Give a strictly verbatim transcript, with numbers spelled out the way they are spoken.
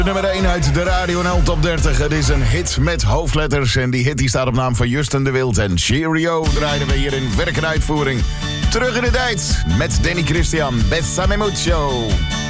Nummer één uit de Radio N L Top dertig. Het is een hit met hoofdletters. En die hit die staat op naam van Justin de Wild. En Cheerio draaiden we hier in werk en uitvoering. Terug in de tijd met Danny Christian. Bessame mucho.